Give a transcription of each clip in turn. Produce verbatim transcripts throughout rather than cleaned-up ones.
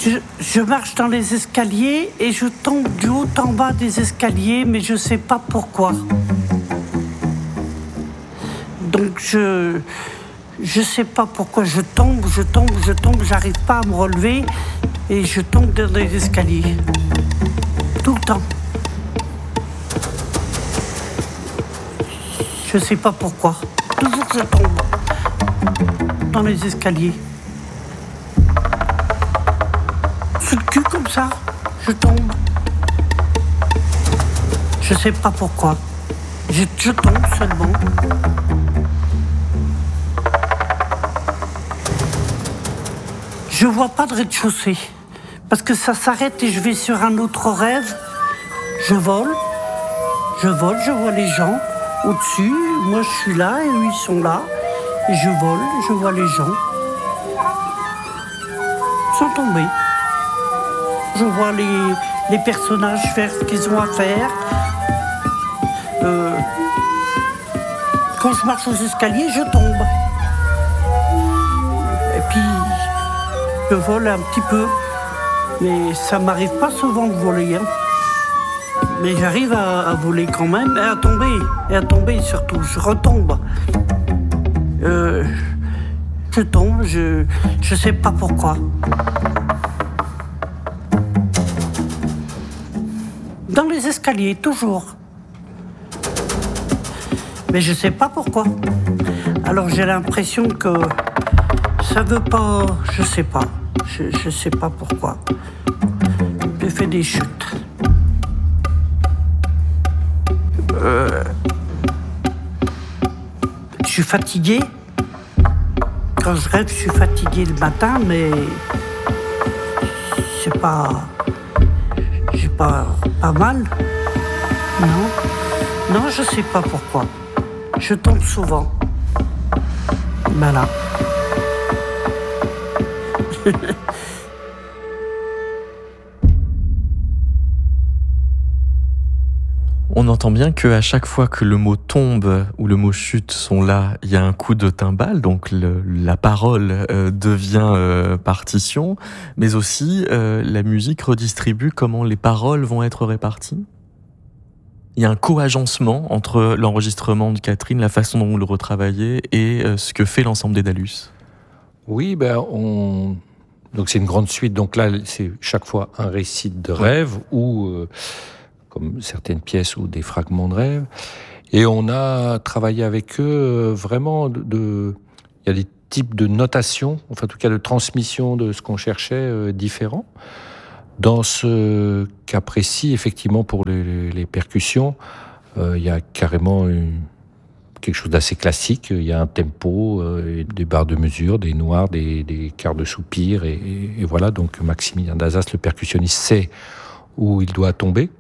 Je, je marche dans les escaliers et je tombe du haut en bas des escaliers, mais je ne sais pas pourquoi. Donc je je sais pas pourquoi je tombe, je tombe, je tombe, j'arrive pas à me relever et je tombe dans les escaliers. Tout le temps. Je sais pas pourquoi. Toujours je tombe dans les escaliers. Sur le cul comme ça, je tombe. Je sais pas pourquoi. Je, je tombe seulement. Je vois pas de rez-de-chaussée. Parce que ça s'arrête et je vais sur un autre rêve. Je vole. Je vole, je vois les gens au-dessus. Moi, je suis là et eux, ils sont là. Et je vole, je vois les gens. Sans tomber. Je vois les, les personnages faire ce qu'ils ont à faire. Euh, quand je marche aux escaliers, je tombe. Et puis, je vole un petit peu. Mais ça m'arrive pas souvent de voler. Hein. Mais j'arrive à, à voler quand même, et à tomber. Et à tomber surtout, je retombe. Euh, je tombe, je je sais pas pourquoi. Dans les escaliers, toujours. Mais je sais pas pourquoi. Alors j'ai l'impression que ça veut pas... Je sais pas. Je, je sais pas pourquoi. J'ai fait des chutes. Euh... Je suis fatigué. Quand je rêve, je suis fatigué le matin, mais... C'est pas... J'ai pas... Pas mal. Non. Non, je sais pas pourquoi. Je tombe souvent. Voilà. On entend bien qu'à chaque fois que le mot tombe ou le mot chute sont là, il y a un coup de timbale, donc le, la parole euh, devient euh, partition, mais aussi euh, la musique redistribue comment les paroles vont être réparties. Il y a un co-agencement entre l'enregistrement de Catherine, la façon dont vous le retravaillez, et euh, ce que fait l'ensemble Dédalus. Oui, ben on... donc c'est une grande suite. Donc là, c'est chaque fois un récit de rêve ou euh, comme certaines pièces ou des fragments de rêve. Et on a travaillé avec eux euh, vraiment de, de. Il y a des types de notation, enfin en tout cas de transmission de ce qu'on cherchait euh, différents. Dans ce cas précis, effectivement, pour les, les, les percussions, euh, il y a carrément une, quelque chose d'assez classique. Il y a un tempo, euh, des barres de mesure, des noirs, des, des quarts de soupir, et, et, et voilà. Donc Maximilien Dazas, le percussionniste, sait où il doit tomber.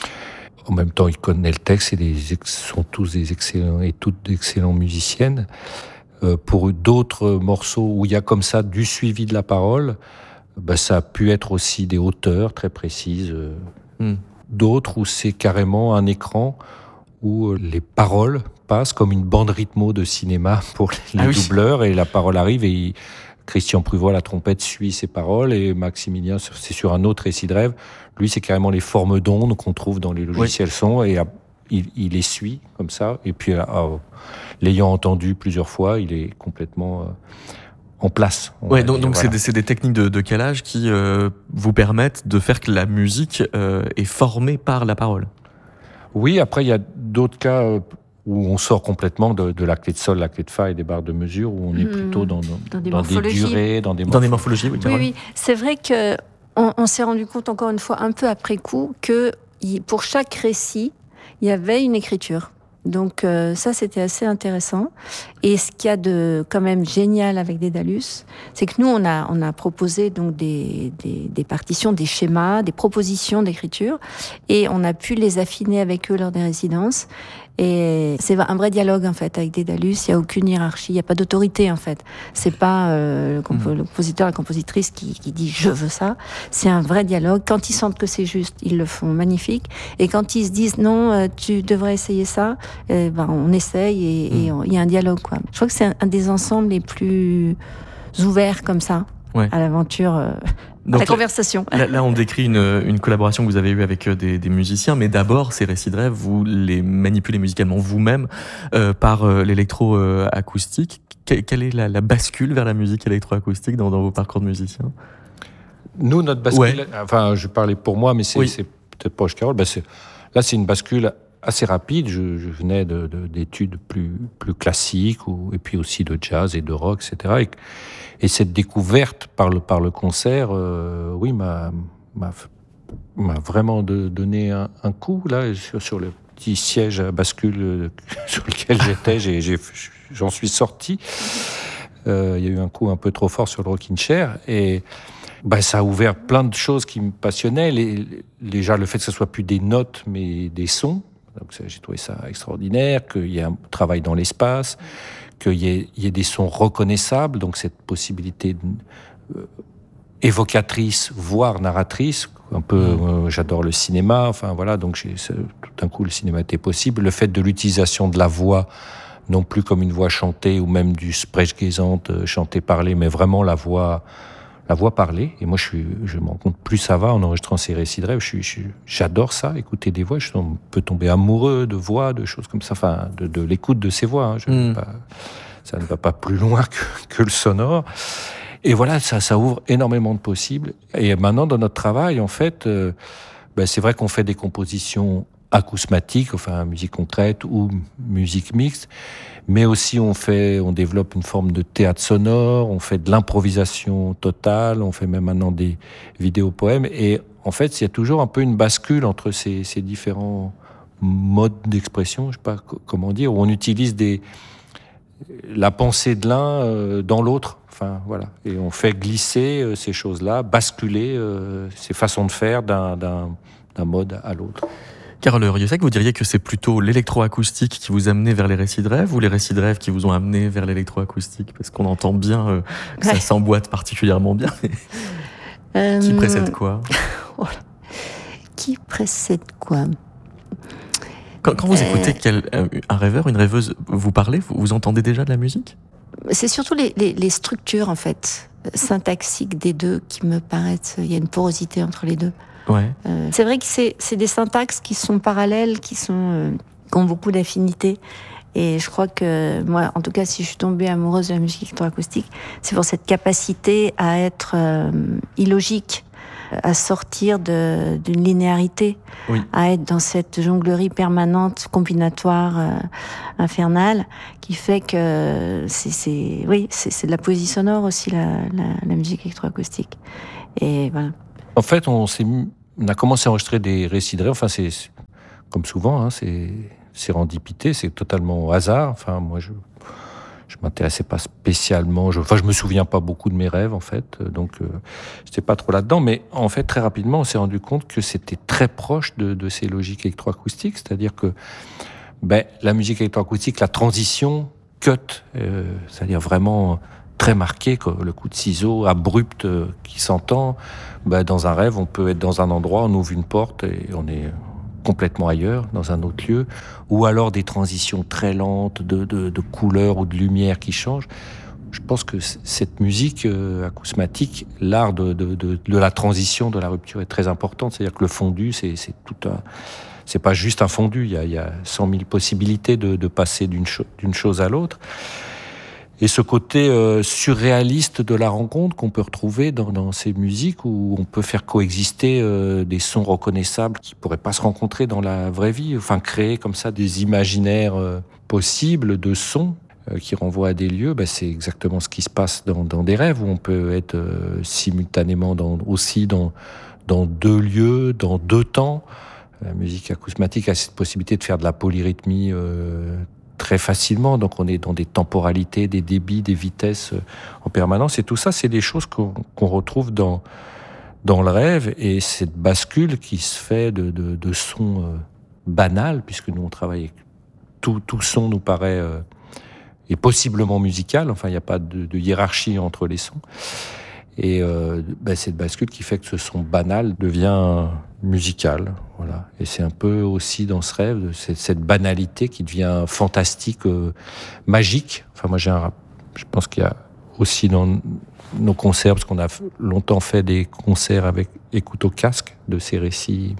En même temps, il connaît le texte et les sont tous des excellents et toutes d'excellentes musiciennes. Euh, pour d'autres morceaux où il y a comme ça du suivi de la parole, ben, ça a pu être aussi des hauteurs très précises. Mm. D'autres où c'est carrément un écran où les paroles passent comme une bande rythmo de cinéma pour les ah doubleurs oui. Et la parole arrive et il, Christian Pruvot, la trompette, suit ses paroles et Maximilien, c'est sur un autre récit de rêve. Lui, c'est carrément les formes d'ondes qu'on trouve dans les logiciels oui. son et il, il les suit comme ça. Et puis, euh, l'ayant entendu plusieurs fois, il est complètement... Euh, en place. Ouais, donc, donc voilà. c'est, des, c'est des techniques de, de calage qui euh, vous permettent de faire que la musique euh, est formée par la parole. Oui, après il y a d'autres cas euh, où on sort complètement de, de la clé de sol, la clé de fa et des barres de mesure, où on est mmh, plutôt dans, dans, dans, des, dans des durées, dans des, morpho- dans des morphologies. Oui, oui, oui, c'est vrai que on, on s'est rendu compte encore une fois un peu après coup que pour chaque récit, il y avait une écriture. Donc euh, ça, c'était assez intéressant. Et ce qu'il y a de quand même génial avec Dédalus, c'est que nous, on a, on a proposé donc des, des, des partitions, des schémas, des propositions d'écriture, et on a pu les affiner avec eux lors des résidences. Et c'est un vrai dialogue en fait avec Dédalus. Il y a aucune hiérarchie, il y a pas d'autorité en fait. C'est pas euh, le, compo- mmh. le compositeur, la compositrice qui, qui dit je veux ça. C'est un vrai dialogue. Quand ils sentent que c'est juste, ils le font magnifique. Et quand ils se disent non, euh, tu devrais essayer ça, eh ben on essaye et il mmh. y a un dialogue quoi. Je crois que c'est un, un des ensembles les plus ouverts comme ça. Ouais. À l'aventure euh, Donc, la conversation. Là, là, on décrit une, une collaboration que vous avez eue avec des, des musiciens, mais d'abord, ces récits de rêve, vous les manipulez musicalement vous-même euh, par euh, l'électro-acoustique. Que, quelle est la, la bascule vers la musique électro-acoustique dans, dans vos parcours de musiciens ? Nous, notre bascule, ouais. enfin, je parlais pour moi, mais c'est, oui. c'est peut-être pas Carole. Ben c'est, là, c'est une bascule assez rapide. Je, je venais de, de, d'études plus, plus classiques, ou, et puis aussi de jazz et de rock, et cetera. Et, et cette découverte par le, par le concert, euh, oui, m'a, m'a, m'a vraiment de, donné un, un coup, là, sur, sur le petit siège à bascule sur lequel j'étais. J'ai, j'ai, j'en suis sorti. Euh, il y a eu un coup un peu trop fort sur le rocking chair. Et bah, ça a ouvert plein de choses qui me passionnaient. Les, les, déjà, le fait que ce soit plus des notes, mais des sons. Donc, ça, j'ai trouvé ça extraordinaire, qu'il y ait un travail dans l'espace, qu'il y ait, il y ait des sons reconnaissables, donc cette possibilité euh, évocatrice, voire narratrice. Un peu, euh, j'adore le cinéma, enfin voilà, donc j'ai, tout d'un coup le cinéma était possible. Le fait de l'utilisation de la voix, non plus comme une voix chantée ou même du sprechgesang, euh, chanté parlé, mais vraiment la voix, la voix parlée. Et moi, je suis, je me rends compte, plus ça va en enregistrant ces récits de rêve, je suis, je, j'adore ça, écouter des voix. Je on peut tomber amoureux de voix, de choses comme ça, enfin, de, de l'écoute de ces voix. Hein. Je mm. pas, ça ne va pas plus loin que, que le sonore. Et voilà, ça, ça ouvre énormément de possibles. Et maintenant, dans notre travail, en fait, euh, ben, c'est vrai qu'on fait des compositions acousmatiques, enfin, musique concrète ou musique mixte, mais aussi on fait, on développe une forme de théâtre sonore, on fait de l'improvisation totale, on fait même maintenant des vidéos-poèmes. Et en fait, il y a toujours un peu une bascule entre ces, ces différents modes d'expression, je sais pas comment dire, où on utilise des, la pensée de l'un euh, dans l'autre. Enfin, voilà. Et on fait glisser euh, ces choses-là, basculer euh, ces façons de faire d'un, d'un, d'un mode à l'autre. Carole Rieussec, vous diriez que c'est plutôt l'électroacoustique qui vous a amené vers les récits de rêve ou les récits de rêve qui vous ont amené vers l'électroacoustique ? Parce qu'on entend bien euh, que ouais. ça s'emboîte particulièrement bien. euh... Qui précède quoi ? Qui précède quoi ? Quand, quand vous euh... écoutez quel, un rêveur, une rêveuse, vous parlez, vous, vous entendez déjà de la musique ? C'est surtout les, les, les structures, en fait, syntaxiques des deux qui me paraissent... Il y a une porosité entre les deux. Ouais. Euh, c'est vrai que c'est, c'est des syntaxes qui sont parallèles, qui, sont, euh, qui ont beaucoup d'affinités. Et je crois que moi, en tout cas, si je suis tombée amoureuse de la musique électroacoustique, c'est pour cette capacité à être euh, illogique, à sortir de, d'une linéarité, oui. à être dans cette jonglerie permanente, combinatoire, euh, infernale, qui fait que c'est, c'est, oui, c'est, c'est de la poésie sonore aussi, la, la, la musique électroacoustique. Et voilà. En fait, on, s'est mis, on a commencé à enregistrer des récits de rêve. Enfin, c'est, c'est comme souvent, hein, c'est sérendipité, c'est totalement au hasard. Enfin, moi, je je m'intéressais pas spécialement. Je, enfin, je me souviens pas beaucoup de mes rêves, en fait. Donc, euh, j'étais pas trop là-dedans. Mais en fait, très rapidement, on s'est rendu compte que c'était très proche de, de ces logiques électroacoustiques. C'est-à-dire que ben, la musique électroacoustique, la transition cut, euh, c'est-à-dire vraiment très marqué, le coup de ciseau abrupt euh, qui s'entend. Ben, dans un rêve, on peut être dans un endroit, on ouvre une porte et on est complètement ailleurs, dans un autre lieu, ou alors des transitions très lentes de, de, de couleurs ou de lumière qui changent. Je pense que c- cette musique euh, acousmatique, l'art de, de, de, de la transition, de la rupture est très importante. C'est-à-dire que le fondu, c'est, c'est tout un... C'est pas juste un fondu, il y a, il y a cent mille possibilités de, de passer d'une, cho- d'une chose à l'autre. Et ce côté euh, surréaliste de la rencontre qu'on peut retrouver dans, dans ces musiques où on peut faire coexister euh, des sons reconnaissables qui pourraient pas se rencontrer dans la vraie vie, enfin créer comme ça des imaginaires euh, possibles de sons euh, qui renvoient à des lieux. Ben, c'est exactement ce qui se passe dans, dans des rêves où on peut être euh, simultanément dans, aussi dans, dans deux lieux, dans deux temps. La musique acousmatique a cette possibilité de faire de la polyrythmie euh, très facilement, donc on est dans des temporalités, des débits, des vitesses en permanence, et tout ça, c'est des choses qu'on, qu'on retrouve dans, dans le rêve, et cette bascule qui se fait de, de, de sons euh, banals, puisque nous on travaille avec tout, tout son nous paraît euh, est possiblement musical, enfin il n'y a pas de, de hiérarchie entre les sons, et euh, ben, cette bascule qui fait que ce son banal devient musical, voilà. Et c'est un peu aussi dans ce rêve, cette, cette banalité qui devient fantastique, euh, magique. Enfin, moi, j'ai un, je pense qu'il y a aussi dans nos concerts, parce qu'on a longtemps fait des concerts avec écoute au casque de ces récits.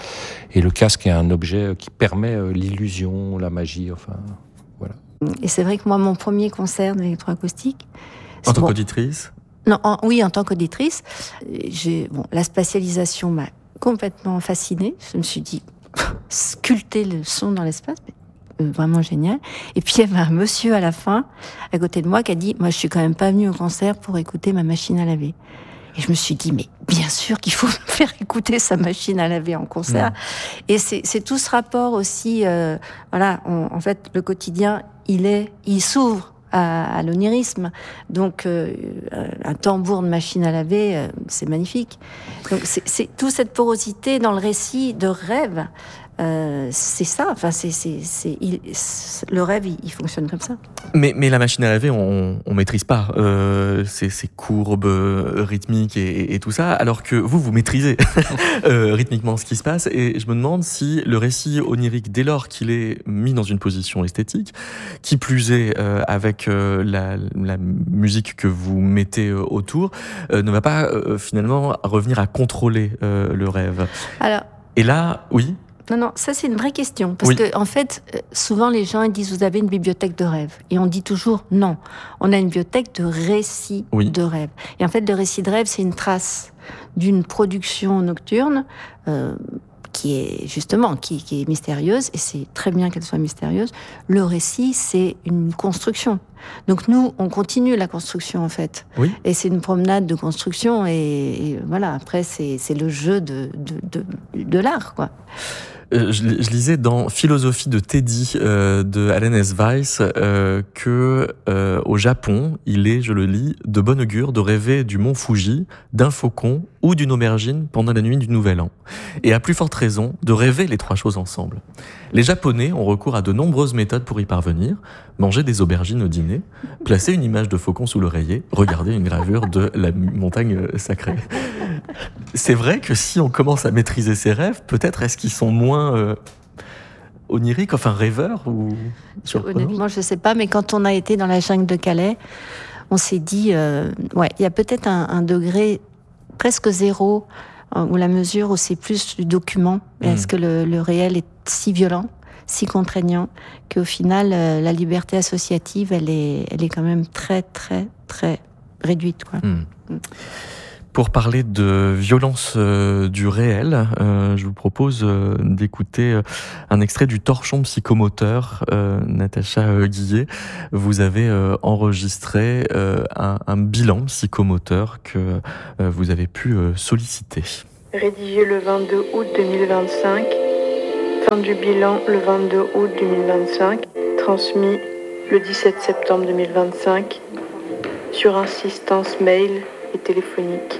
Et le casque est un objet qui permet l'illusion, la magie, enfin, voilà. Et c'est vrai que moi, mon premier concert d'électroacoustique... En tant bon, qu'auditrice ? Non, en, oui, en tant qu'auditrice. J'ai, bon, la spatialisation m'a complètement fascinée. Je me suis dit, sculpter le son dans l'espace, euh, vraiment génial. Et puis, il y avait un monsieur à la fin, à côté de moi, qui a dit, moi, je suis quand même pas venu au concert pour écouter ma machine à laver. Et je me suis dit, mais bien sûr qu'il faut faire écouter sa machine à laver en concert. Mmh. Et c'est, c'est tout ce rapport aussi, euh, voilà, on, en fait, le quotidien, il est, il s'ouvre à, à l'onirisme. Donc, euh, un tambour de machine à laver, euh, c'est magnifique. Donc, c'est, c'est toute cette porosité dans le récit de rêve. Euh, c'est ça, enfin, c'est, c'est, c'est, il, c'est, le rêve, il, il fonctionne comme ça. Mais, mais la machine à laver, on, on maîtrise pas euh, ces, ces courbes euh, rythmiques et, et tout ça, alors que vous, vous maîtrisez euh, rythmiquement ce qui se passe. Et je me demande si le récit onirique, dès lors qu'il est mis dans une position esthétique, qui plus est euh, avec euh, la, la musique que vous mettez euh, autour, euh, ne va pas euh, finalement revenir à contrôler euh, le rêve. Alors, et là, oui. Non, non, ça c'est une vraie question. Parce oui. que, en fait, souvent les gens ils disent vous avez une bibliothèque de rêve. Et on dit toujours non. On a une bibliothèque de récits oui. de rêve. Et en fait, le récit de rêve, c'est une trace d'une production nocturne euh, qui est justement qui, qui est mystérieuse. Et c'est très bien qu'elle soit mystérieuse. Le récit, c'est une construction. Donc nous, on continue la construction en fait. Oui. Et c'est une promenade de construction. Et, et voilà, après, c'est, c'est le jeu de, de, de, de l'art, quoi. Euh, je, je lisais dans Philosophie de Teddy euh, de Allen S. Weiss euh, que euh, au Japon, il est, je le lis, de bon augure de rêver du mont Fuji, d'un faucon ou d'une aubergine pendant la nuit du Nouvel An. Et à plus forte raison de rêver les trois choses ensemble. Les Japonais ont recours à de nombreuses méthodes pour y parvenir. Manger des aubergines au dîner, placer une image de faucon sous l'oreiller, regarder une gravure de la montagne sacrée. C'est vrai que si on commence à maîtriser ses rêves, peut-être est-ce qu'ils sont moins euh, oniriques, enfin rêveurs ou honnêtement, je ne sais pas, mais quand on a été dans la jungle de Calais, on s'est dit, euh, ouais, il y a peut-être un, un degré presque zéro, où la mesure, où c'est plus du document. Mmh. Est-ce que le, le réel est si violent, si contraignant, qu'au final, euh, la liberté associative, elle est, elle est quand même très, très, très réduite, quoi. Mmh. Mmh. Pour parler de violence euh, du réel, euh, je vous propose euh, d'écouter euh, un extrait du Torchon psychomoteur. Euh, Natacha euh, Guillet, vous avez euh, enregistré euh, un, un bilan psychomoteur que euh, vous avez pu euh, solliciter. Rédigé le vingt-deux août deux mille vingt-cinq, fin du bilan le vingt-deux août deux mille vingt-cinq, transmis le dix-sept septembre deux mille vingt-cinq, sur insistance mail et téléphonique.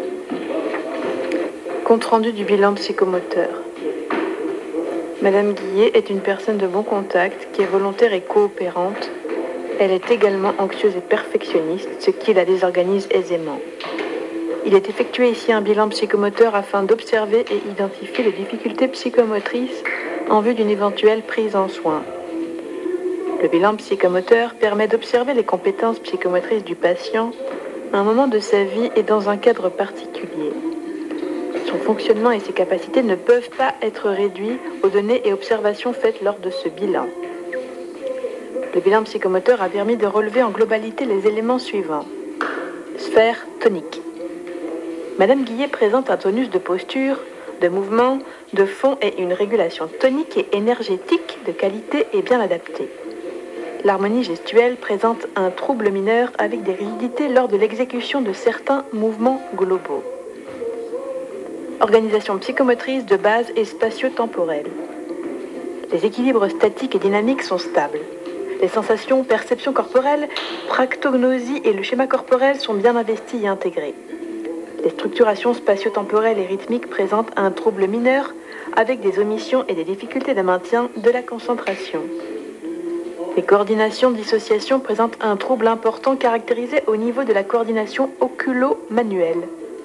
Compte rendu du bilan psychomoteur. Madame Guillet est une personne de bon contact qui est volontaire et coopérante. Elle est également anxieuse et perfectionniste, ce qui la désorganise aisément. Il est effectué ici un bilan psychomoteur afin d'observer et identifier les difficultés psychomotrices en vue d'une éventuelle prise en soin. Le bilan psychomoteur permet d'observer les compétences psychomotrices du patient à un moment de sa vie et dans un cadre particulier. Son fonctionnement et ses capacités ne peuvent pas être réduits aux données et observations faites lors de ce bilan. Le bilan psychomoteur a permis de relever en globalité les éléments suivants. Sphère tonique. Madame Guillet présente un tonus de posture, de mouvement, de fond et une régulation tonique et énergétique de qualité et bien adaptée. L'harmonie gestuelle présente un trouble mineur avec des rigidités lors de l'exécution de certains mouvements globaux. Organisation psychomotrice de base et spatio-temporelle. Les équilibres statiques et dynamiques sont stables. Les sensations, perceptions corporelles, practognosie et le schéma corporel sont bien investis et intégrés. Les structurations spatio-temporelles et rythmiques présentent un trouble mineur avec des omissions et des difficultés de maintien de la concentration. Les coordinations dissociation présentent un trouble important caractérisé au niveau de la coordination oculo-manuelle.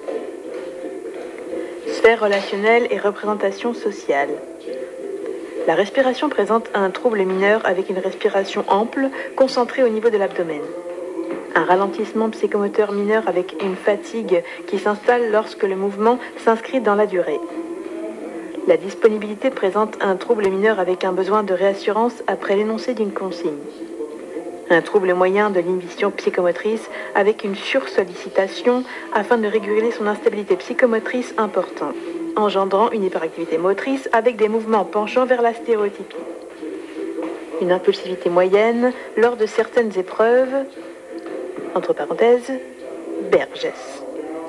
Sphère relationnelle et représentation sociale. La respiration présente un trouble mineur avec une respiration ample, concentrée au niveau de l'abdomen. Un ralentissement psychomoteur mineur avec une fatigue qui s'installe lorsque le mouvement s'inscrit dans la durée. La disponibilité présente un trouble mineur avec un besoin de réassurance après l'énoncé d'une consigne. Un trouble moyen de l'inhibition psychomotrice avec une sursollicitation afin de réguler son instabilité psychomotrice importante, engendrant une hyperactivité motrice avec des mouvements penchant vers la stéréotypie. Une impulsivité moyenne lors de certaines épreuves, entre parenthèses, Bergès.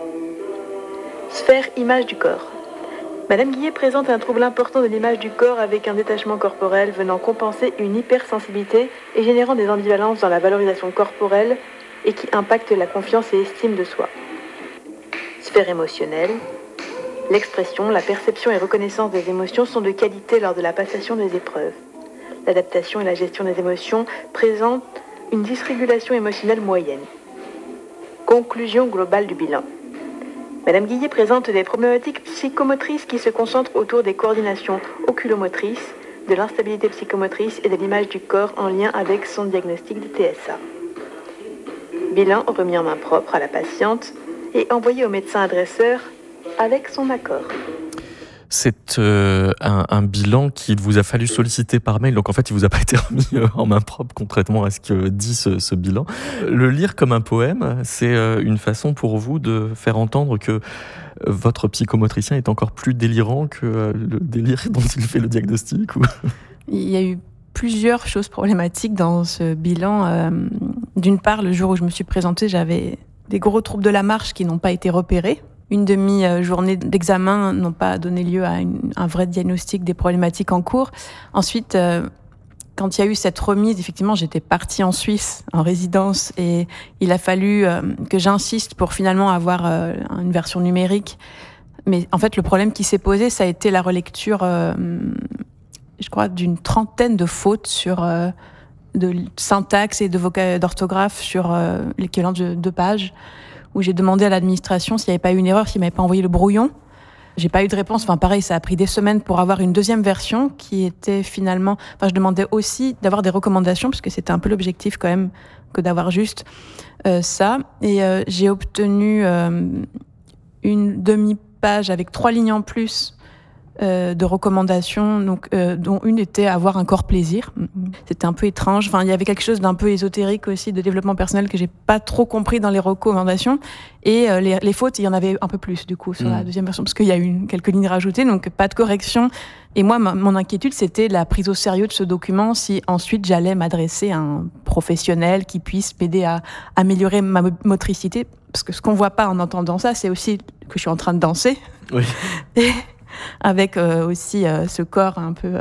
Sphère image du corps. Madame Guillet présente un trouble important de l'image du corps avec un détachement corporel venant compenser une hypersensibilité et générant des ambivalences dans la valorisation corporelle et qui impacte la confiance et estime de soi. Sphère émotionnelle. L'expression, la perception et reconnaissance des émotions sont de qualité lors de la passation des épreuves. L'adaptation et la gestion des émotions présentent une dysrégulation émotionnelle moyenne. Conclusion globale du bilan. Madame Guillet présente des problématiques psychomotrices qui se concentrent autour des coordinations oculomotrices, de l'instabilité psychomotrice et de l'image du corps en lien avec son diagnostic de T S A. Bilan remis en main propre à la patiente et envoyé au médecin adresseur avec son accord. C'est euh, un, un bilan qu'il vous a fallu solliciter par mail, donc en fait il vous a pas été remis euh, en main propre, contrairement à ce que dit ce, ce bilan. Le lire comme un poème, c'est euh, une façon pour vous de faire entendre que votre psychomotricien est encore plus délirant que euh, le délire dont il fait le diagnostic ou... Il y a eu plusieurs choses problématiques dans ce bilan. Euh, d'une part, le jour où je me suis présentée, j'avais des gros troubles de la marche qui n'ont pas été repérés. Une demi-journée d'examen n'ont pas donné lieu à une, un vrai diagnostic des problématiques en cours. Ensuite, euh, quand il y a eu cette remise, effectivement, j'étais partie en Suisse, en résidence, et il a fallu euh, que j'insiste pour finalement avoir euh, une version numérique. Mais en fait, le problème qui s'est posé, ça a été la relecture, euh, je crois, d'une trentaine de fautes sur euh, de syntaxe et de voca- d'orthographe sur euh, l'équivalent de deux pages, où j'ai demandé à l'administration s'il n'y avait pas eu une erreur, s'il m'avait pas envoyé le brouillon. J'ai pas eu de réponse. Enfin, pareil, ça a pris des semaines pour avoir une deuxième version qui était finalement... Enfin, je demandais aussi d'avoir des recommandations, parce que c'était un peu l'objectif quand même que d'avoir juste euh, ça. Et euh, j'ai obtenu euh, une demi-page avec trois lignes en plus Euh, de recommandations, donc, euh, dont une était avoir un corps plaisir. C'était un peu étrange. Enfin, il y avait quelque chose d'un peu ésotérique aussi, de développement personnel que j'ai pas trop compris dans les recommandations. Et euh, les, les fautes, il y en avait un peu plus du coup sur mmh. la deuxième version, parce qu'il y a eu une, quelques lignes rajoutées, donc pas de correction. Et moi, ma, mon inquiétude, c'était la prise au sérieux de ce document, si ensuite j'allais m'adresser à un professionnel qui puisse m'aider à améliorer ma motricité, parce que ce qu'on voit pas en entendant ça, c'est aussi que je suis en train de danser. Oui. Et avec euh, aussi euh, ce corps un peu... Euh,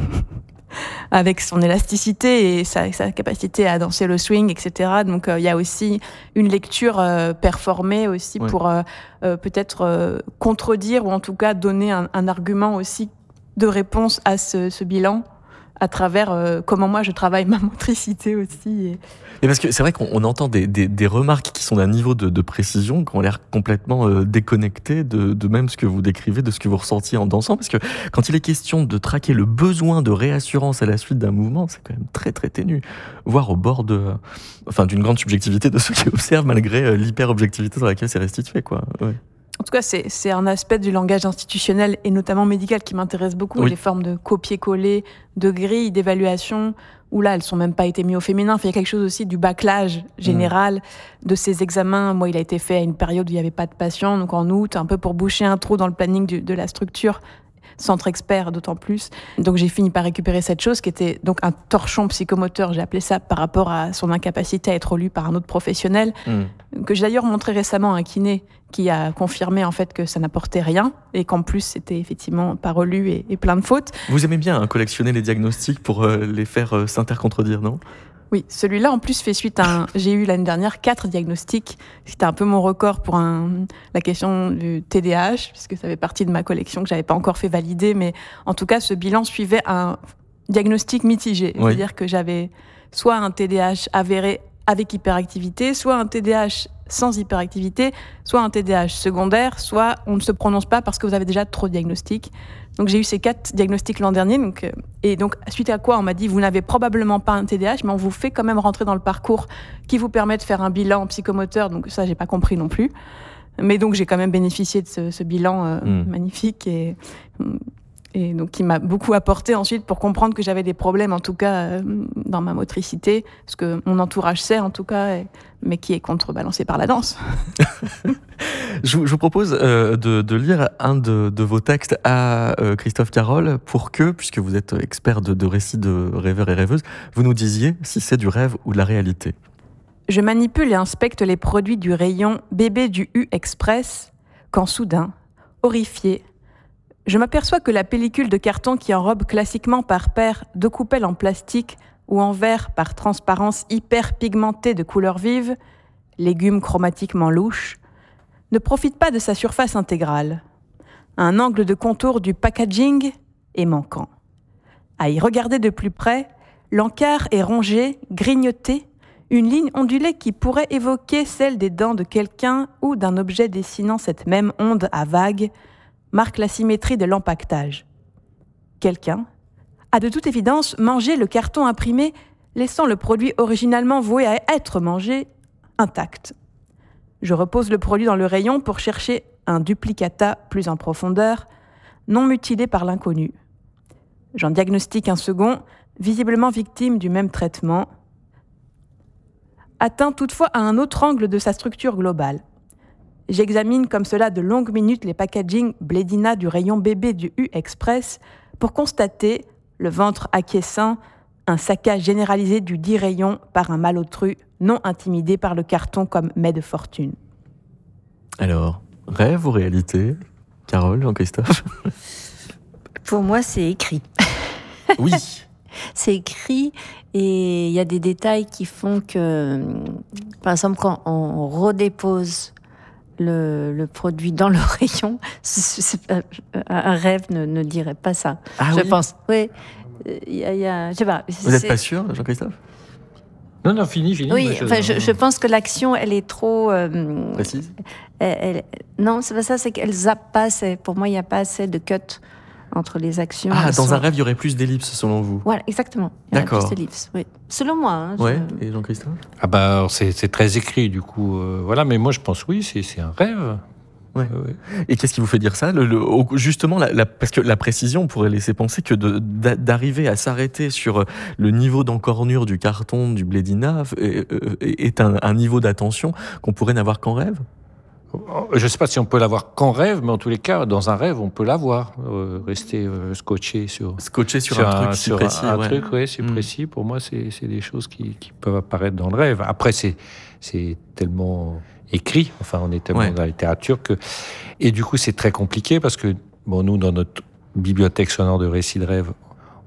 avec son élasticité et sa, sa capacité à danser le swing, et cetera. Donc, il euh, y a aussi une lecture euh, performée aussi ouais. pour euh, euh, peut-être euh, contredire ou en tout cas donner un, un argument aussi de réponse à ce, ce bilan à travers euh, comment moi je travaille ma motricité aussi. Et... Mais parce que c'est vrai qu'on on entend des, des, des remarques qui sont d'un niveau de, de précision qui ont l'air complètement euh, déconnectées de, de même ce que vous décrivez, de ce que vous ressentiez en dansant. Parce que quand il est question de traquer le besoin de réassurance à la suite d'un mouvement, c'est quand même très très ténu, voire au bord de, enfin, d'une grande subjectivité de ceux qui observent malgré euh, l'hyper-objectivité dans laquelle c'est restitué, quoi. Ouais. En tout cas, c'est, c'est un aspect du langage institutionnel et notamment médical qui m'intéresse beaucoup. Oui. Les formes de copier-coller, de grilles, d'évaluation, où là, elles sont même pas été mises au féminin. Enfin, il y a quelque chose aussi du bâclage général mmh. de ces examens. Moi, il a été fait à une période où il n'y avait pas de patients, donc en août, un peu pour boucher un trou dans le planning du, de la structure. Centre expert d'autant plus. Donc j'ai fini par récupérer cette chose qui était donc un torchon psychomoteur, j'ai appelé ça, par rapport à son incapacité à être lu par un autre professionnel, mmh. que j'ai d'ailleurs montré récemment à un kiné qui a confirmé en fait que ça n'apportait rien et qu'en plus c'était effectivement pas relu et, et plein de fautes. Vous aimez bien hein, collectionner les diagnostics pour euh, les faire euh, s'intercontredire, non ? Oui, celui-là en plus fait suite à un... J'ai eu l'année dernière quatre diagnostics. C'était un peu mon record pour un... la question du T D A H, puisque ça fait partie de ma collection que j'avais pas encore fait valider. Mais en tout cas, ce bilan suivait un diagnostic mitigé. Oui. C'est-à-dire que j'avais soit un T D A H avéré avec hyperactivité, soit un T D A H sans hyperactivité, soit un T D A H secondaire, soit on ne se prononce pas parce que vous avez déjà trop de diagnostics. Donc j'ai eu ces quatre diagnostics l'an dernier, donc, euh, et donc suite à quoi on m'a dit vous n'avez probablement pas un T D A H, mais on vous fait quand même rentrer dans le parcours qui vous permet de faire un bilan psychomoteur, donc ça j'ai pas compris non plus. Mais donc j'ai quand même bénéficié de ce, ce bilan euh, mmh. magnifique et, et donc qui m'a beaucoup apporté ensuite pour comprendre que j'avais des problèmes en tout cas euh, dans ma motricité, ce que mon entourage sait en tout cas, et, mais qui est contrebalancé par la danse. je, vous, je vous propose euh, de, de lire un de, de vos textes à euh, Christophe Carol pour que, puisque vous êtes expert de, de récits de rêveurs et rêveuses, vous nous disiez si c'est du rêve ou de la réalité. Je manipule et inspecte les produits du rayon bébé du U Express quand soudain, horrifié, je m'aperçois que la pellicule de carton qui enrobe classiquement par paire deux coupelles en plastique ou en verre par transparence hyper pigmentée de couleurs vives, légumes chromatiquement louches, ne profite pas de sa surface intégrale. Un angle de contour du packaging est manquant. À y regarder de plus près, l'encart est rongé, grignoté, une ligne ondulée qui pourrait évoquer celle des dents de quelqu'un ou d'un objet dessinant cette même onde à vagues, marque la symétrie de l'empaquetage. Quelqu'un a de toute évidence mangé le carton imprimé, laissant le produit originalement voué à être mangé intact. Je repose le produit dans le rayon pour chercher un duplicata plus en profondeur, non mutilé par l'inconnu. J'en diagnostique un second, visiblement victime du même traitement, atteint toutefois à un autre angle de sa structure globale. J'examine comme cela de longues minutes les packagings Blédina du rayon bébé du U Express pour constater, le ventre acquiescent, un saccage généralisé du dit rayon par un malotru non intimidé par le carton comme mets de fortune. Alors, rêve ou réalité ? Carole, Jean-Christophe ? Pour moi, c'est écrit. Oui. C'est écrit et il y a des détails qui font que, par exemple, quand on redépose le, le produit dans le rayon, c'est, c'est, un rêve ne, ne dirait pas ça. Ah je oui. pense. Oui. Il y a, il y a, je sais pas. Vous n'êtes pas sûr, Jean-Christophe ? Non, non, fini, fini. Oui, enfin, je, je pense que l'action, elle est trop... Euh, Précise ? elle, elle, non, c'est pas ça, c'est qu'elle zappe pas. C'est, pour moi, il n'y a pas assez de cut entre les actions. Ah, dans sont... un rêve, il y aurait plus d'ellipses, selon vous ? Voilà, exactement. Il y D'accord. a plus d'ellipses, oui. Selon moi. Hein, ouais, je... et Jean-Christophe ? Ah bah, alors c'est, c'est très écrit, du coup. Euh, voilà, mais moi, je pense, oui, c'est, c'est un rêve. Ouais. Euh, ouais. Et qu'est-ce qui vous fait dire ça ? le, le, justement, la, la, parce que la précision pourrait laisser penser que de, d'arriver à s'arrêter sur le niveau d'encornure du carton du Blédina est, est un, un niveau d'attention qu'on pourrait n'avoir qu'en rêve ? Je ne sais pas si on peut l'avoir qu'en rêve, mais en tous les cas, dans un rêve, on peut l'avoir. Euh, rester euh, scotché sur, scotché sur, sur un, un truc si sur précis. Un, un ouais. truc, ouais, si mmh. précis. Pour moi, c'est, c'est des choses qui, qui peuvent apparaître dans le rêve. Après, c'est, c'est tellement écrit, enfin, on est tellement ouais. dans la littérature que... Et du coup, c'est très compliqué parce que, bon, nous, dans notre bibliothèque sonore de récits de rêve,